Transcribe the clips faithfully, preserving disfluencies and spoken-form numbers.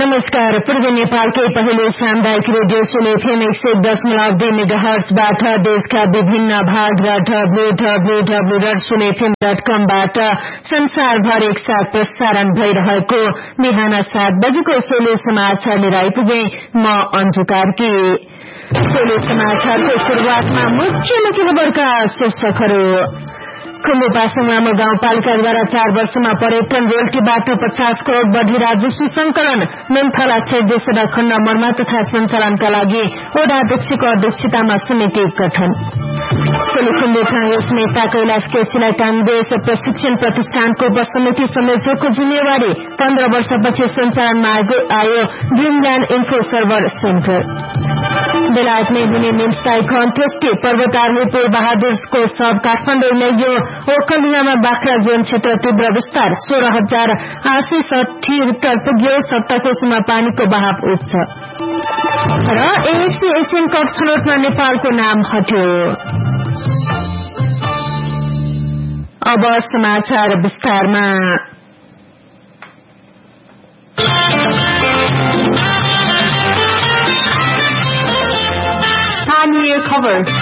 नमस्कार। पूर्वी नेपालकै पहिलो सामुदायिक रेडियो सुन एफएम एक सय दशमलव दुई मेगाहर्जबाट देशका विभिन्न भाग र डब्लु डब्लु डब्लु डट सुन एफएम डट कम बाट संसारभर एकसाथ प्रसारण भइरहेको बिहान सात बजेको सोलो समाचार लिएर आइपुगे म अन्जु कार्की। सोलो समाचारको शुरूआतमा मुख्य मुख्य खबरका शीर्षकहरू। खुम्बुपासङ लामो गाउँपालिकाद्वारा चार वर्षमा पर्यटन रोयल्टीबाट पचास करोड़ बढ़ी राजस्व संकलन। नन्थला छेड्दे सड़क खण्ड मर्मत तथा सञ्चालनका लागि वडाध्यक्षको अध्यक्षतामा समिति गठन। सोलुखुम्बु कांग्रेस नेता कैलाश केसीलाई कांग्रेस प्रशिक्षण प्रतिष्ठानको उपसमिति संयोजकको जिम्मेवारी। पन्ध्र वर्षपछि सञ्चालनमा आयो ड्रिमल्याण्ड इन्फो सर्भर सेन्टर। बेलायतमै हुने निम्सताईको अन्त्येष्टि। पर्वतारोही पूर्व बहादुरको शव काठमाडौँ ल्याइयो। ओखलढुङ्गामा बाख्रा जीवन क्षेत्र तीव्र विस्तार। सोह्र हजार आठ सय साठी हेक्टर पुग्यो। सप्तकोशीमा पानीको बहाव उच्च। र एएफसी एशियन कप छनौटमा नेपालको नाम हट्यो। अब समाचार विस्तारमा। स्थानीय खबर।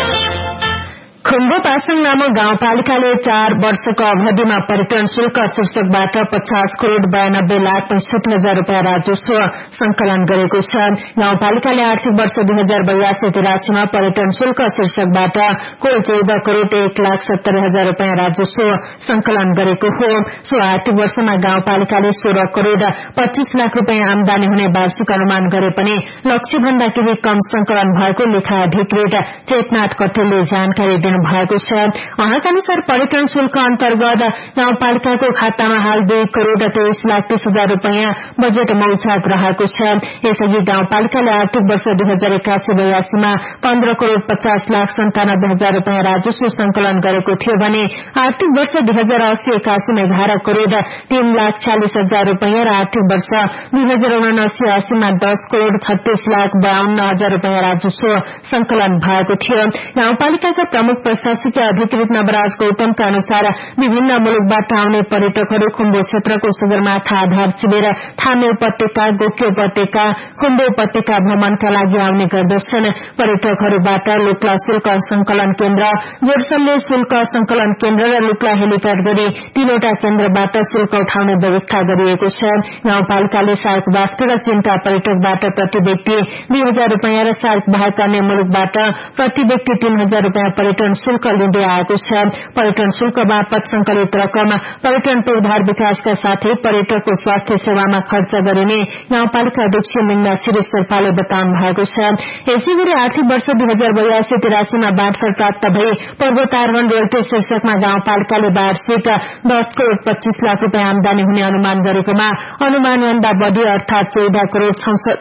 खुम्बुपासङ लामो गाउँपालिकाले चार वर्षको अवधिमा पर्यटन शुल्क शीर्षकबाट पचास करोड़ बयानब्बे लाख पैंसठी हजार रूपियाँ राजस्व संकलन गरेको छ। गाउँपालिकाले आर्थिक वर्ष दुई हजार बयासी तिरासीमा पर्यटन शुल्क शीर्षकबाट कुल चौध करोड़ एक लाख सत्तरी हजार रूपियाँ राजस्व संकलन गरेको हो। सो आर्थिक वर्षमा गाउँपालिकाले सोह्र करोड़ पच्चीस लाख रूपियाँ आमदानी हुने वार्षिक अनुमान गरे पनि लक्ष्य भन्दा केही कम संकलन भएको लेखा अधिकृत चेतनाथ कटेलले जानकारी भएको छ। उहाँका अनुसार पर्यटन शुल्क अन्तर्गत गाउँपालिकाको खातामा हाल दुई करोड़ तेइस लाख तीस हजार रूपियाँ बजेट मौजात रहेको छ। यसअघि गाउँपालिकाले आर्थिक वर्ष दुई हजार एकासी बयासीमा पन्ध्र करोड़ पचास लाख सन्तानब्बे हजार रूपियाँ राजस्व संकलन गरेको थियो भने आर्थिक वर्ष दुई हजार अस्सी एकासीमा एघार करोड़ तीन लाख चालिस हजार रूपियाँ र आर्थिक वर्ष दुई हजार उनासी अस्सीमा दस करोड़ छत्तीस लाख बाहन्न हजार रूपियाँ राजस्व संकलन भएको थियो। गाउँपालिकाका प्रमुख प्रशासकीय अधिकृत नवराज गौतमका अनुसार विभिन्न मुलुकबाट आउने पर्यटकहरू खुम्बु क्षेत्रको सगरमाथा आधार शिविर थामे उपत्यका गोक्यो उपत्यका खुम्बु उपत्यका भ्रमणका लागि आउने गर्दछन्। पर्यटकहरूबाट लुक्ला शुल्क संकलन केन्द्र जोरसल्ले शुल्क संकलन केन्द्र र लुक्ला हेलिप्याड गरी तीनवटा केन्द्रबाट शुल्क उठाउने व्यवस्था गरिएको छ। गाउँपालिकाले सार्क बाफ्ट र चिन्ता पर्यटकबाट प्रति व्यक्ति दुई हजार रूपियाँ र सार्क बाहेक अन्य मुलुकबाट प्रति व्यक्ति तीन हजार रूपियाँ पर्यटन शुल्क लिँदै आएको छ। पर्यटन शुल्क बापत संकलित रकम पर्यटन पूर्वाधार विकासका साथै पर्यटकको स्वास्थ्य सेवामा खर्च गरिने गाउँपालिका अध्यक्ष मिङ्गा शिरीष शेर्पाले बताउनु भएको छ। यसै गरी आर्थिक वर्ष दुई हजार बयासी तिरासीमा बाँडफाँड प्राप्त भई पर्वतारोहण रोयल्टी शीर्षकमा गाउँपालिकाले वार्षिक दस करोड़ पच्चीस लाख रूपियाँ आमदानी हुने अनुमान गरेकोमा अनुमानभन्दा बढ़ी अर्थात चौध करोड़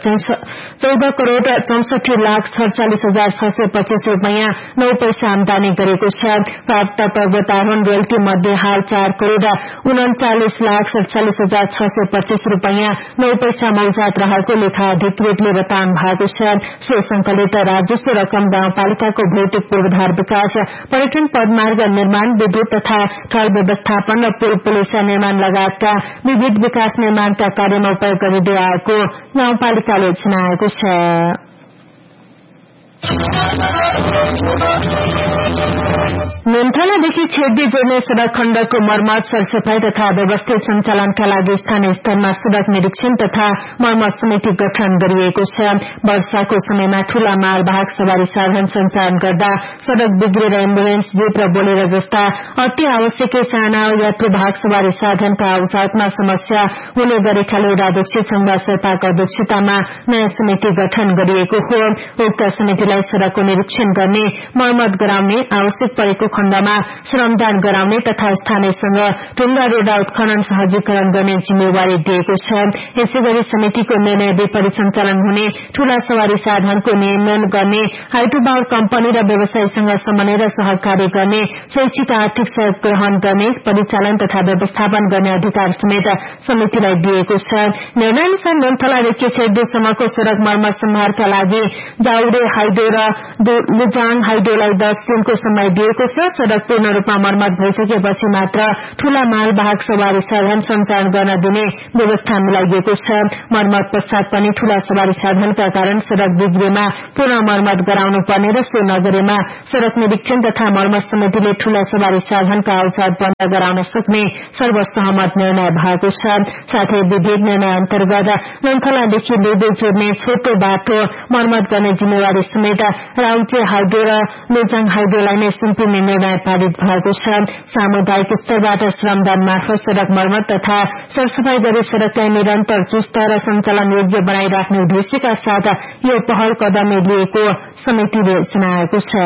चौध करोड़ चौसठी लाख सड़चालिस हजार छ सय पच्चीस रूपियाँ नौ पैसा आमदानी गरेको छ। प्राप्त पर्वतारोहण रोयल्टी मध्ये हाल चार करोड़ उन्चालिस लाख सड़चालिस हजार छ सय पच्चीस रूपियाँ नौ पैसा मौजात रहेको लेखा अधिकृतले बताउनु भएको छ। सो संकलित राजस्व रकम गाउँपालिकाको भौतिक पूर्वाधार विकास, पर्यटन पदमार्ग निर्माण, विद्युत तथा थल व्यवस्थापन र पुल पुलिसा निर्माण लगायतका विविध विकास निर्माणका कार्यमा उपयोग गरिँदै आएको गाउँपालिकाले जनाएको छ। नन्थलादेखि छेड्दी जोड्ने सड़क खण्डको मर्मत, सरसफाई तथा व्यवस्थित सञ्चालनका लागि स्थानीय स्तरमा सड़क निरीक्षण तथा मर्मत समिति गठन गरिएको छ। वर्षाको समयमा ठूला मालवाहक सवारी साधन सञ्चालन गर्दा सड़क बिग्रेर एम्बुलेन्स, जीप र बोलेरो जस्ता अति आवश्यक साना यात्रुवाहक सवारी साधनका अवजातमा समस्या हुने गरेकाले वडाध्यक्ष संघ शेर्पाको अध्यक्षतामा नयाँ समिति गठन गरिएको हो। उक्त समितिलाई सड़कको निरीक्षण गर्ने, मर्मत गराउने, आवश्यक परेको खण्डमा श्रमदान गराउने तथा स्थानीयसँग ढुङ्गा रोडा उत्खनन सहजीकरण गर्ने जिम्मेवारी दिएको छ। यसै गरी समितिको निर्णय विपरीत सञ्चालन हुने ठूला सवारी साधनको नियमन गर्ने, हाइड्रोपावर कम्पनी र व्यवसायीसँग समन्वय र सहकार्य गर्ने, स्वैच्छिक आर्थिक सहयोग ग्रहण गर्ने, परिचालन तथा व्यवस्थापन गर्ने अधिकार समेत समितिलाई दिएको छ। निर्णय अनुसार नन्थलादेखि छेड्दीसम्मको सड़क मर्मत सम्हारका लागि जाउरे हाइड्रो हाइडो र लुजाङ हाइडोलाई दस दिनको समय दिएको छ। सड़क पूर्ण रूपमा मर्मत भइसकेपछि मात्र ठूला मालवाहक सवारी साधन सञ्चालन गर्न दिने व्यवस्था मिलाइएको छ। मर्मत पश्चात पनि ठूला सवारी साधनका कारण सड़क बिग्रेमा पुनः मर्मत गराउनु पर्ने र सो नगरेमा सड़क निरीक्षण तथा मर्मत समितिले ठूला सवारी साधनका औजात बन्द गराउन सक्ने सर्वसहमत निर्णय भएको छ। साथै विधेयक निर्णय अन्तर्गत नङखलादेखि लेबे जोड्ने छोटो बाटो मर्मत गर्ने जिम्मेवारी समेत राउटे हाइडो र लुजाङ हाइडोलाई नै सुम्पिने निर्णय पारित भएको छ। सामुदायिक स्तरबाट श्रमदान मार्फत सड़क मर्मत तथा सरसफाई गरी सड़कलाई निरन्तर चुस्त र सञ्चालन योग्य बनाइराख्ने उद्देश्यका साथ यो पहल कदम लिएको समितिले जनाएको छ।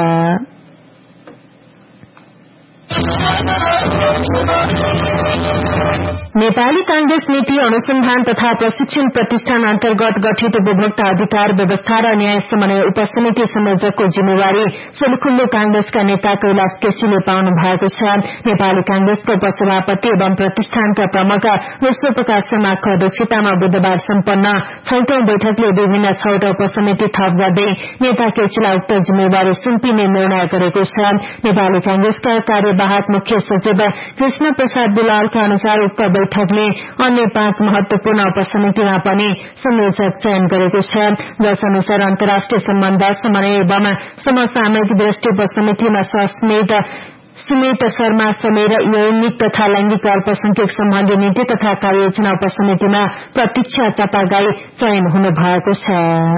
नेपाली कांग्रेस नीति अनुसन्धान तथा प्रशिक्षण प्रतिष्ठान अन्तर्गत गठित उपभोक्ता अधिकार व्यवस्था र न्याय समन्वय उपसमिति संयोजकको जिम्मेवारी सोलुखुल्लु कांग्रेसका नेता कैलाश केसीले पाउनु भएको छ। नेपाली कांग्रेसको उपसभापति एवं प्रतिष्ठानका प्रमुख विश्वप्रकाश शर्माको अध्यक्षतामा बुधबार सम्पन्न छैटौं बैठकले विभिन्न छवटा उपसमिति थप गर्दै नेता केसीलाई उक्त जिम्मेवारी सुम्पिने निर्णय गरेको छ। नेपाली कांग्रेसका कार्यवाहक मुख्य सचिव कृष्ण प्रसाद दुलालका अनुसार उक्त बैठकले अन्य पाँच महत्वपूर्ण उपसमितिमा पनि संयोजक चयन गरेको छ। जस अनुसार अन्तर्राष्ट्रिय सम्बन्ध समन्वय एवं समसामयिक दृष्टि उपसमितिमा समेत सुमित शर्मा समेर यौनिक तथा लैंगिक अल्पसंख्यक सम्बन्धी नीति तथा कार्ययोजना उपसमितिमा प्रतीक्षा चपागाई चयन हुनु भएको छ।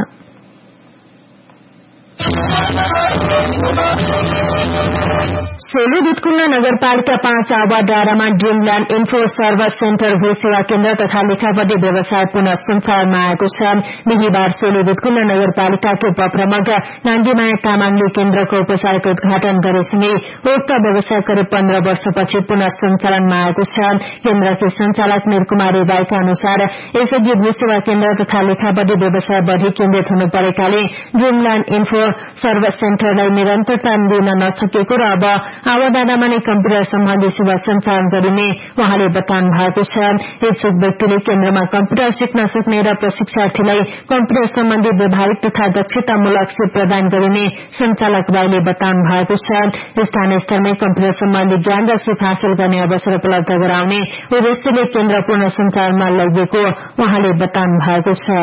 सोलु भितकुल्ला नगरपालिका पाँच आवाडाँडामा ड्रिमल्याण्ड इन्फो सर्भिस सेन्टर भू सेवा केन्द्र तथा लेखापट्टि व्यवसाय पुनः सञ्चालनमा आएको छ। बिहिबार सोलु भितकुल्ला नगरपालिकाको उपप्रमुख नान्डीमाया तामाङले केन्द्रको औपचारिक उद्घाटन गरेसँगै उक्त व्यवसाय करिब पन्ध्र वर्षपछि पुनः सञ्चालनमा आएको छ। केन्द्रकी संचालक मीरकुमारी राईका अनुसार यसअघि भू सेवा केन्द्र तथा लेखापट्टि व्यवसाय बढ़ी केन्द्रित हुनु परेकाले ड्रिमल्याण्ड इन्फो सर्भिस सेन्टरलाई निरन्तरता दिन नसकेको र अब आवाडाँडामा नै कम्प्युटर सम्बन्धी सेवा सञ्चालन गरिने उहाँले बताउनु भएको छ। इच्छुक व्यक्तिले केन्द्रमा कम्प्युटर सिक्न सक्ने र प्रशिक्षार्थीलाई कम्प्युटर सम्बन्धी व्यावहारिक तथा दक्षतामूलक सेवा प्रदान गरिने संचालक राईले बताउनु भएको छ। स्थानीय स्तरमै कम्प्युटर सम्बन्धी ज्ञान र सिप हासिल गर्ने अवसर उपलब्ध गराउने उद्देश्यले केन्द्र पूर्ण सञ्चालनमा लगिएको उहाँले बताउनु भएको छ।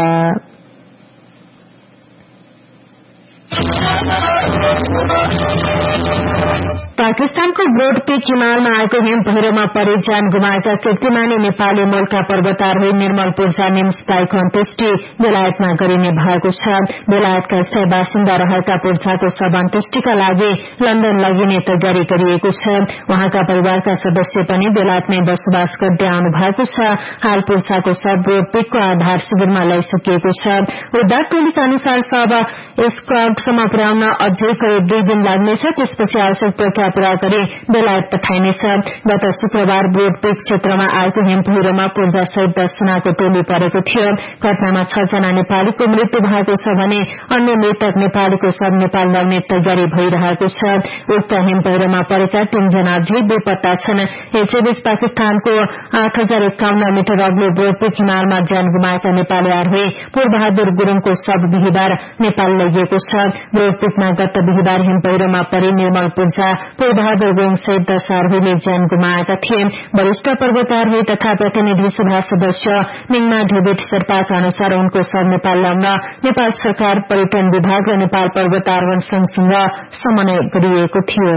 पाकिस्तानको ब्रोड पीक हिमालमा आएको हिम पहिरोमा परि ज्यान गुमाएका कीर्तिमानी नेपाली मूलका पर्वतारोही निर्मल पूर्जा निम्सपाईको अन्त्येष्टि बेलायतमा गरिने भएको छ। बेलायतका स्थायी बासिन्दा रहेका पूर्जाको शव अन्त्येष्टिका लागि लन्डन लगिने तयारी गरिएको छ। उहाँका परिवारका सदस्य पनि बेलायतमै बसोबास गर्दै आउनु भएको छ। हाल पूर्जाको शव ब्रोड पीकको आधार शिविरमा ल्याइसकिएको छ। उद्धार टोलीका अनुसार शव स्क्रगसम्म पुर्याउन अझै करिब दुई दिन लाग्नेछ। त्यसपछि आवश्यक प्रक्रिया पूरा गरी बेलायत पठाइनेछ। गत शुक्रबार ब्रोड पीक क्षेत्रमा आएको हिम पहिरोमा पूर्जा सहित दस जनाको टोली परेको थियो। घटनामा छ जना नेपालीको मृत्यु भएको छ भने अन्य मृतक नेपालीको शव नेपाल ल्याउने तयारी भइरहेको छ। उक्त हिम पहिरोमा परेका तीनजना अझै बेपत्ता छन्। यसैबीच पाकिस्तानको आठ हजार एकाउन्न मिटर अग्लो ब्रोड पीक हिमालमा ज्यान गुमाएका नेपाली आरोही पूर्वबहादुर गुरूङको शव बिहिबार नेपाल लगिएको छ। ब्रोड पीकमा गत बिहिबार हिम पहिरोमा परि निर्मल पूर्जा पूर्वबहादुर गुरूङ सहित दश आरोहीले ज्यान गुमाएका थिए। वरिष्ठ पर्वतारोही तथा प्रतिनिधि सभा सदस्य मिङमा ढेबिट शेर्पाका अनुसार उनको शव नेपाल ल्याउन नेपाल सरकार, पर्यटन विभाग र नेपाल पर्वतारोहण संघसँग समन्वय गरिएको थियो।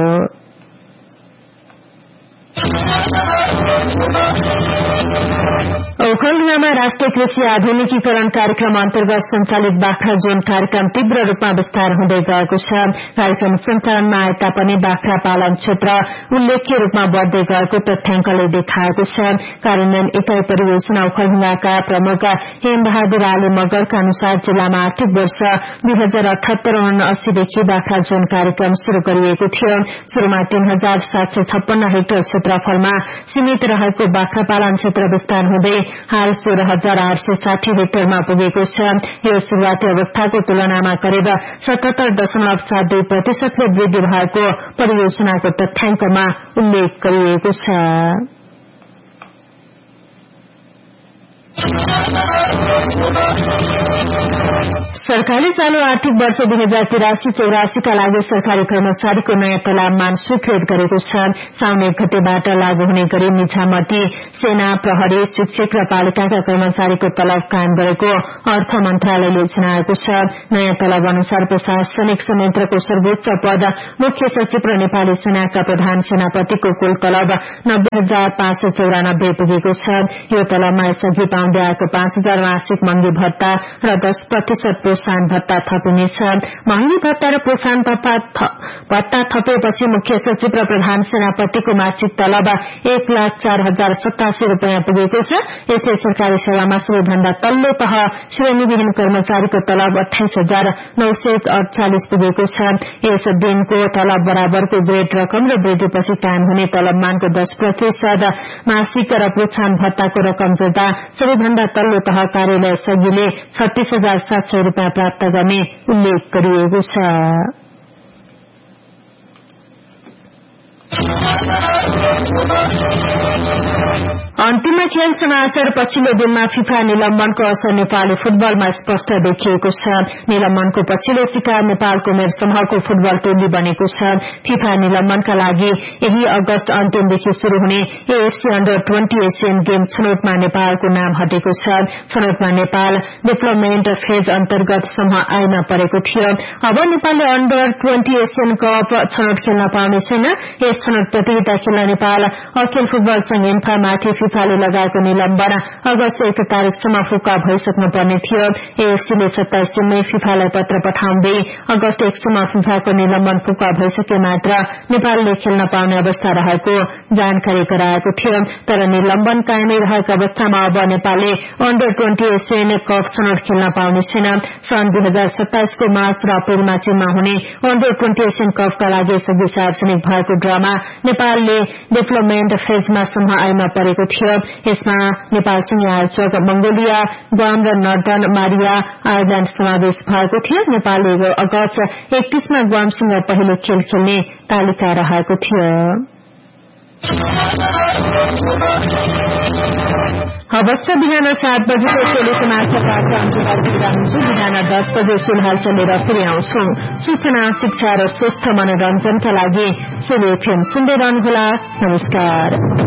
औखलढुङ्गामा राष्ट्रिय कृषि आधुनिकीकरण कार्यक्रम अन्तर्गत सञ्चालित बाख्रा जोन कार्यक्रम तीव्र रूपमा विस्तार हुँदै गएको छ। कार्यक्रम सञ्चालनमा आए तापनि बाख्रा पालन क्षेत्र उल्लेख्य रूपमा बढ्दै गएको तथ्याङ्कले देखाएको छ। कार्यान्वयन इकाई परियोजना औखलढुङ्गाका प्रमुख हेमबहादुर आले मगरका अनुसार जिल्लामा आर्थिक वर्ष दुई हजार अठहत्तर उनासीदेखि बाख्रा जोन कार्यक्रम शुरू गरिएको थियो। शुरूमा तीन हजार सात सय छप्पन्न हेक्टर क्षेत्रफलमा सीमित रहेको बाख्रा पालन क्षेत्र विस्तार हुँदै हाल सोह्र हजार आठ सय साठी हेक्टरमा पुगेको छ। यो शुरूआती अवस्थाको तुलनामा करिब सतहत्तर दशमलव सात दुई प्रतिशतले वृद्धि भएको परियोजनाको तथ्याङ्कमा उल्लेख गरिएको छ। सरकारले चालू आर्थिक वर्ष दुई हजार तिरासी चौरासीका लागि सरकारी कर्मचारीको नयाँ तलबमान स्वीकृत गरेको छ। साउन एक गतेबाट लागू हुने गरी निजामती, सेना, प्रहरी, शिक्षक र पालिकाका कर्मचारीको तलब कायम गरेको अर्थ मन्त्रालयले जनाएको छ। नयाँ तलब अनुसार प्रशासनिक संयन्त्रको सर्वोच्च पद मुख्य सचिव र नेपाली सेनाका प्रधान सेनापतिको कुल तलब नब्बे हजार पाँच सय चौरानब्बे पुगेको छ। यो तलबमा यसअघि पाउँदै आएको पाँच हजार मासिक महँगी भत्ता र दस प्रतिशत प्रोत्साहन भत्ता थपिनेछ। महँगी भत्ता र प्रोत्साहन भत्ता थपेपछि मुख्य सचिव र प्रधान सेनापतिको मासिक तलब एक लाख चार हजार सतासी रूपियाँ पुगेको छ। यसले सरकारी सेवामा सबैभन्दा तल्लो तह श्रेणीविहीन कर्मचारीको तलब अठाइस हजार नौ सय अड़चालिस पुगेको छ। यस दिनको तलब बराबरको ग्रेड रकम र वृद्धिपछि कायम हुने तलबमानको दस प्रतिशत मासिक र प्रोत्साहन भत्ताको रकम जोड्दा सबैभन्दा तल्लो तह कार्यालय सगिले छत्तीस हजार सात सय रूपियाँ प्राप्त गर्ने उल्लेख गरिएको छ। अन्तिममा खेल समाचार। पछिल्लो दिनमा फिफा निलम्बनको असर नेपाली फुटबलमा स्पष्ट देखिएको छ। निलम्बनको पछिल्लो शिकार नेपालको मेर समूहको फुटबल टोली बनेको छ। फिफा निलम्बनका लागि यही अगस्त अन्तिमदेखि शुरू हुने AFC under twenty Asian game छनौटमा नेपालको नाम हटेको छ। छनौटमा नेपाल डेभलपमेन्ट फेज अन्तर्गत समूह आइमा परेको थियो। अब नेपालले अन्डर ट्वेन्टी एसियन कप छनौट खेल्न पाउने छैन। यस छनौट प्रतियोगिता खेल्न नेपाल अखिल फुटबल संघ इन्फामाथि फिफाले लगाएको निलम्बन अगस्त एक तारीकसम्म फुक्का भइसक्नु पर्ने थियो। एएफसीले सत्ताइस जुनमै फिफालाई पत्र पठाउँदै अगस्त एकसम्म फिफाको निलम्बन फुक्का भइसके मात्र नेपालले खेल्न पाउने अवस्था रहेको जानकारी गराएको थियो। तर निलम्बन कायमै रहेको अवस्थामा अब नेपालले अन्डर ट्वेन्टी एसियन कप छनौट खेल्न पाउने छैन। सन् दुई हजार सत्ताइसको मार्च र अप्रेलमा चीनमा हुने अन्डर ट्वेन्टी एसियन कपका लागि यसअघि सार्वजनिक भएको ड्रामा नेपालले डेभलपमेन्ट फेजमा समूह आइमा परेको थियो। यसमा नेपालसँगै आयोजक मंगोलिया, ग्वाम र नर्दन मारिया आइल्याण्ड समावेश भएको थियो। नेपालले अगस्त एकतीसमा ग्वामसँग पहिलो खेल खेल्ने तालिका रहेको थियो। अवश्य बिहान सात बजेको टोली समाचारबाट बिहान दस बजे सुनहाल चलेर फेरि आउँछौ। सूचना, शिक्षा र स्वस्थ मनोरञ्जनका लागि सुने फिल्म सुन्दै रहनुहोला। नमस्कार।